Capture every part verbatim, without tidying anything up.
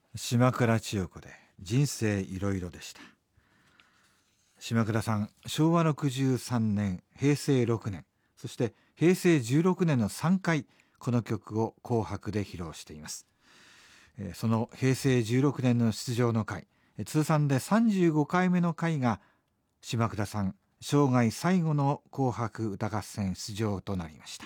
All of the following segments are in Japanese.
島倉千代子で人生いろいろでした。島倉さん、しょうわろくじゅうさんねん、へいせいろくねん、そしてへいせいじゅうろくねんのさんかいこの曲を紅白で披露しています。えーそのへいせいじゅうろくねんの出場の回、通算でさんじゅうごかいめの回が島倉さん生涯最後の紅白歌合戦出場となりました。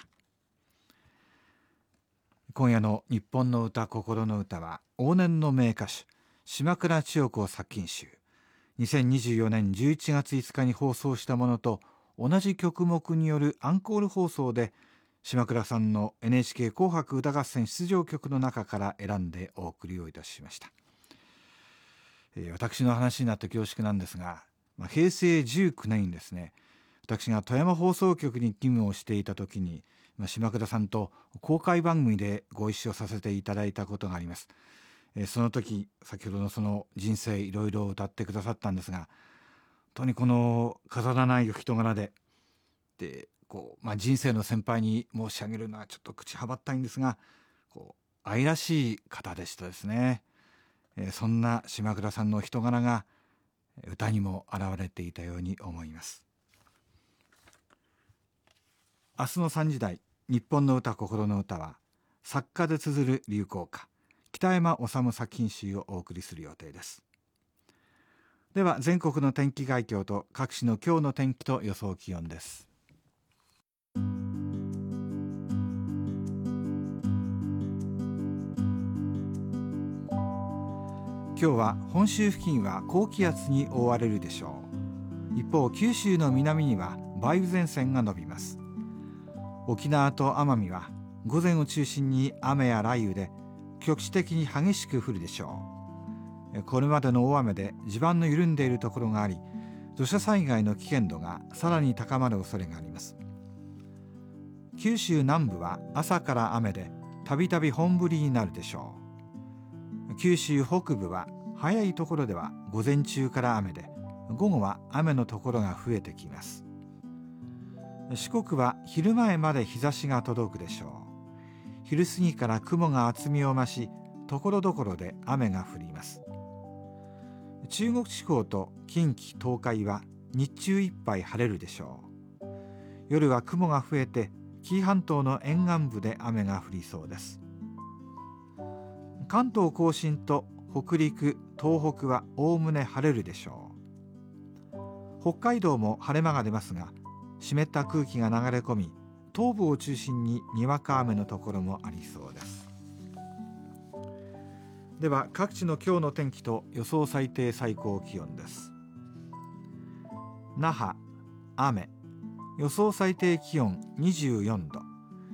今夜の日本の歌心の歌は、往年の名歌手島倉千代子作品集、にせんにじゅうよねんじゅういちがついつかに放送したものと同じ曲目によるアンコール放送で、島倉さんの エヌエイチケー 紅白歌合戦出場曲の中から選んでお送りをいたしました。えー、私の話になって恐縮なんですが、まあ、へいせいじゅうきゅうねんにですね、私が富山放送局に勤務をしていた時に、まあ、島倉さんと公開番組でご一緒させていただいたことがあります。えー、その時、先ほどのその人生いろいろ歌ってくださったんですが、本当にこの飾らない人柄で、でこう、まあ、人生の先輩に申し上げるのはちょっと口はばったいんですが、こう愛らしい方でしたですね。えー、そんな島倉さんの人柄が歌にも現れていたように思います。明日のさんじ台、日本の歌心の歌は、作家で綴る流行歌、北山治作品集をお送りする予定です。では、全国の天気概況と各地の今日の天気と予想気温です。今日は本州付近は高気圧に覆われるでしょう。一方、九州の南には梅雨前線が伸びます。沖縄と奄美は午前を中心に雨や雷雨で局地的に激しく降るでしょう。これまでの大雨で地盤の緩んでいるところがあり、土砂災害の危険度がさらに高まる恐れがあります。九州南部は朝から雨でたびたび本降りになるでしょう。九州北部は早いところでは午前中から雨で、午後は雨のところが増えてきます。四国は昼前まで日差しが届くでしょう。昼過ぎから雲が厚みを増し、ところどころで雨が降ります。中国地方と近畿東海は日中いっぱい晴れるでしょう。夜は雲が増えて、紀伊半島の沿岸部で雨が降りそうです。関東甲信と北陸、東北はおおむね晴れるでしょう。北海道も晴れ間が出ますが、湿った空気が流れ込み、東部を中心ににわか雨のところもありそうです。では、各地の今日の天気と予想最低最高気温です。那覇、雨、予想最低気温にじゅうよんど。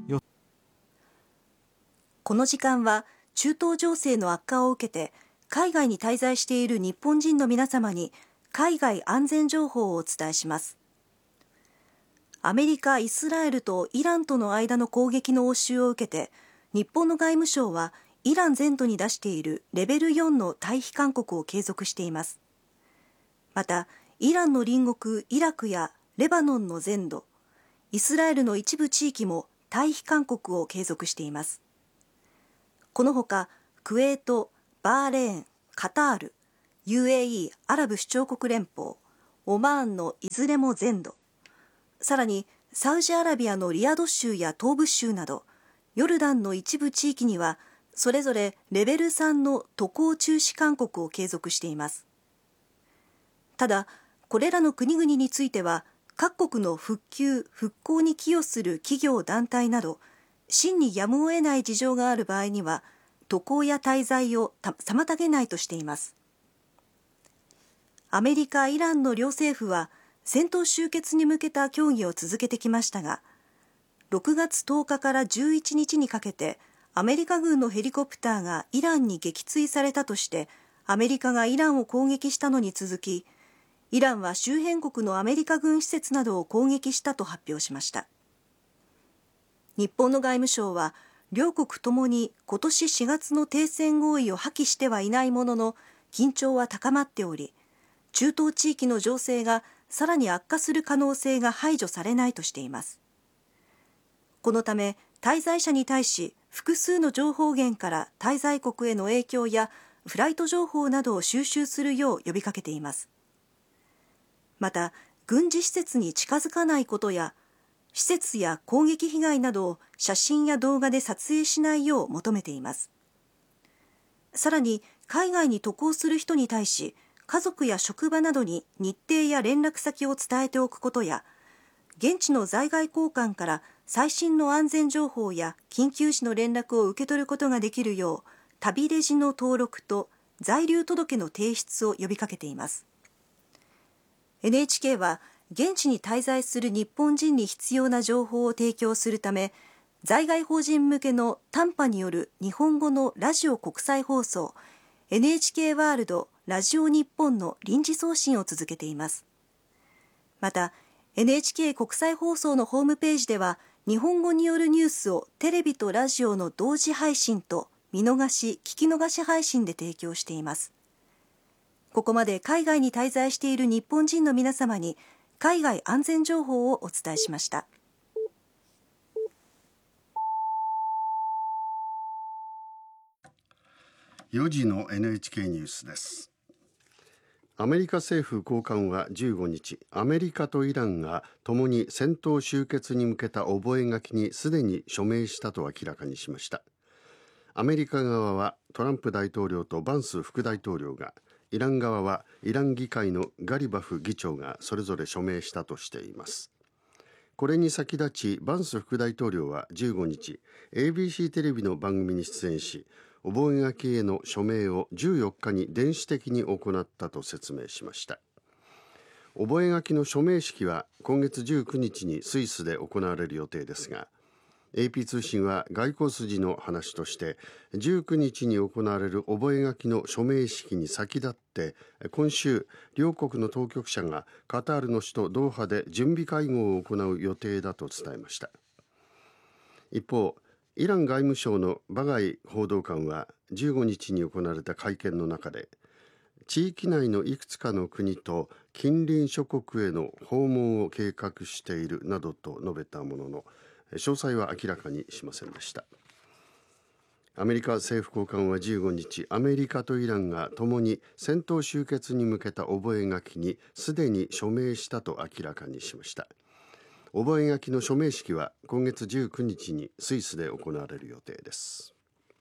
この時間は中東情勢の悪化を受けて、海外に滞在している日本人の皆様に海外安全情報をお伝えします。アメリカ、イスラエルとイランとの間の攻撃の応酬を受けて、日本の外務省はイラン全土に出しているレベルよんの退避勧告を継続しています。また、イランの隣国イラクやレバノンの全土、イスラエルの一部地域も退避勧告を継続しています。このほか、クウェート、バーレーン、カタール、ユーエーイー アラブ首長国連邦、オマーンのいずれも全土、さらにサウジアラビアのリヤド州や東部州など、ヨルダンの一部地域にはそれぞれレベルさんの渡航中止勧告を継続しています。ただ、これらの国々については、各国の復旧・復興に寄与する企業団体など、真にやむを得ない事情がある場合には、渡航や滞在を妨げないとしています。アメリカ、イランの両政府は、戦闘終結に向けた協議を続けてきましたが、ろくがつとおかからじゅういちにちにかけて、アメリカ軍のヘリコプターがイランに撃墜されたとして、アメリカがイランを攻撃したのに続き、イランは周辺国のアメリカ軍施設などを攻撃したと発表しました。日本の外務省は、両国ともに今年しがつの停戦合意を破棄してはいないものの、緊張は高まっており、中東地域の情勢がさらに悪化する可能性が排除されないとしています。このため、滞在者に対し複数の情報源から滞在国への影響やフライト情報などを収集するよう呼びかけています。また、軍事施設に近づかないことや、施設や攻撃被害などを写真や動画で撮影しないよう求めています。さらに、海外に渡航する人に対し、家族や職場などに日程や連絡先を伝えておくことや、現地の在外公館から最新の安全情報や緊急時の連絡を受け取ることができるよう、旅レジの登録と在留届の提出を呼びかけています。エヌエイチケー は、現地に滞在する日本人に必要な情報を提供するため、在外邦人向けの短波による日本語のラジオ国際放送 エヌエイチケー ワールドラジオ日本の臨時送信を続けています。また、エヌエイチケー 国際放送のホームページでは、日本語によるニュースをテレビとラジオの同時配信と見逃し・聞き逃し配信で提供しています。ここまで海外に滞在している日本人の皆様に海外安全情報をお伝えしました。 よじの エヌエイチケー ニュースです。アメリカ政府高官はじゅうごにち、アメリカとイランがともに戦闘終結に向けた覚書にすでに署名したと明らかにしました。アメリカ側はトランプ大統領とバンス副大統領が、イラン側はイラン議会のガリバフ議長がそれぞれ署名したとしています。これに先立ち、バンス副大統領はじゅうごにち、エービーシー テレビの番組に出演し、覚書への署名をじゅうよっかに電子的に行ったと説明しました。覚書の署名式は今月じゅうくにちにスイスで行われる予定ですが、エーピー 通信は外交筋の話として、じゅうくにちに行われる覚書の署名式に先立って、今週、両国の当局者がカタールの首都ドーハで準備会合を行う予定だと伝えました。一方、イラン外務省のバガイ報道官はじゅうごにちに行われた会見の中で、地域内のいくつかの国と近隣諸国への訪問を計画しているなどと述べたものの、詳細は明らかにしませんでした。アメリカ政府高官はじゅうごにち、アメリカとイランがともに戦闘終結に向けた覚書にすでに署名したと明らかにしました。覚書の署名式は今月じゅうくにちにスイスで行われる予定です。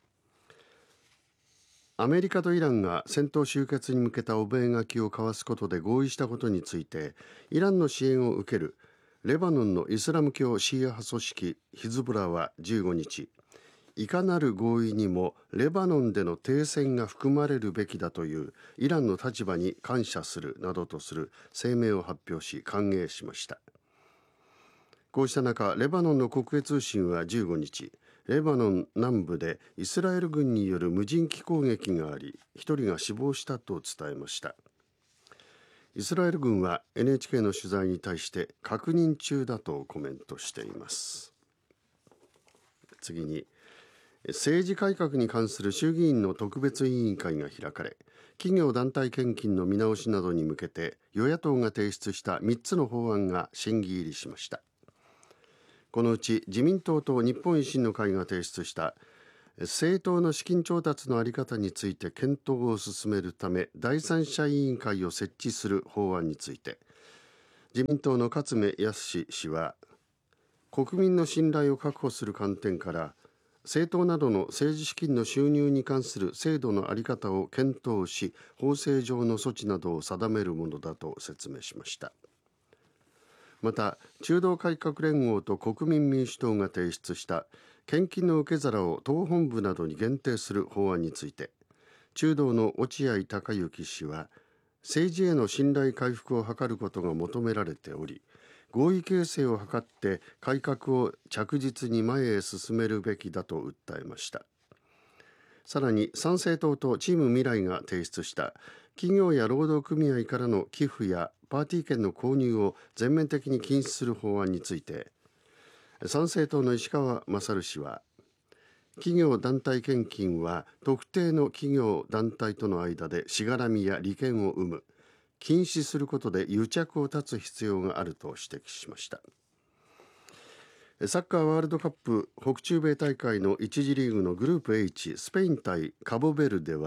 アメリカとイランが戦闘終結に向けた覚書を交わすことで合意したことについて、イランの支援を受けるレバノンのイスラム教シーア派組織ヒズボラはじゅうごにち、いかなる合意にもレバノンでの停戦が含まれるべきだというイランの立場に感謝するなどとする声明を発表し歓迎しました。こうした中、レバノンの国営通信はじゅうごにち、レバノン南部でイスラエル軍による無人機攻撃があり、ひとりが死亡したと伝えました。イスラエル軍は エヌエイチケー の取材に対して確認中だとコメントしています。次に、政治改革に関する衆議院の特別委員会が開かれ、企業団体献金の見直しなどに向けて与野党が提出したみっつの法案が審議入りしました。このうち自民党と日本維新の会が提出した政党の資金調達の在り方について検討を進めるため第三者委員会を設置する法案について、自民党の勝目康氏は、国民の信頼を確保する観点から政党などの政治資金の収入に関する制度の在り方を検討し、法制上の措置などを定めるものだと説明しました。また、中道改革連合と国民民主党が提出した献金の受け皿を党本部などに限定する法案について、中道の落合孝之氏は、政治への信頼回復を図ることが求められており、合意形成を図って改革を着実に前へ進めるべきだと訴えました。さらに、参政党とチーム未来が提出した企業や労働組合からの寄付やパーティー券の購入を全面的に禁止する法案について、参政党の石川勝氏は、企業団体献金は特定の企業団体との間でしがらみや利権を生む、禁止することで癒着を断つ必要があると指摘しました。サッカーワールドカップ北中米大会のいち次リーグのグループ H、スペイン対カボベルデは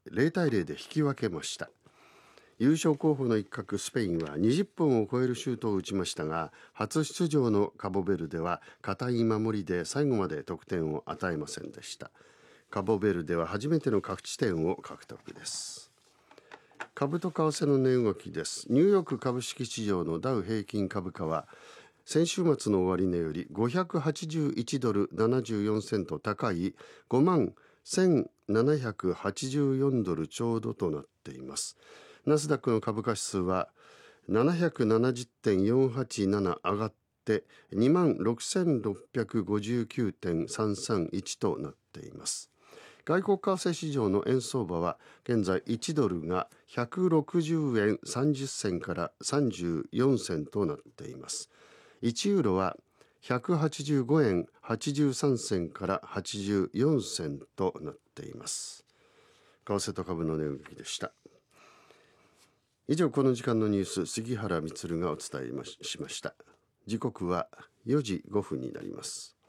ゼロたいゼロで引き分けました。優勝候補の一角スペインはにじゅっぷんを超えるシュートを打ちましたが、初出場のカボベルデは堅い守りで最後まで得点を与えませんでした。カボベルデは初めての勝ち点を獲得です。株と為替の値動きです。ニューヨーク株式市場のダウ平均株価は先週末の終値よりごひゃくはちじゅういちドルななじゅうよんセント高い ごまんせんななひゃくはちじゅうよんドルちょうどとなっています。ナスダックの株価指数は ななひゃくななじゅってんよんはちなな 上がってにまんろくせんろっぴゃくごじゅうきゅうてんさんさんいちとなっています。外国為替市場の円相場は現在いちドルがひゃくろくじゅうえんさんじゅっせんからさんじゅうよんせんとなっています。いちユーロはひゃくはちじゅうごえんはちじゅうさんせんからはちじゅうよんせんとなっています。為替と株の値動きでした。以上、この時間のニュース、杉原充がお伝えしました。時刻はよじごふんになります。